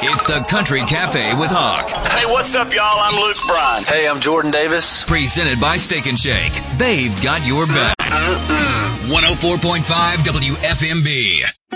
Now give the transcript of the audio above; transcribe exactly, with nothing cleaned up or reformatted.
It's the Country Cafe with Hawk. Hey, what's up, y'all? I'm Luke Bryan. Hey, I'm Jordan Davis. Presented by Steak and Shake. They've got your back. one oh four point five W F M B.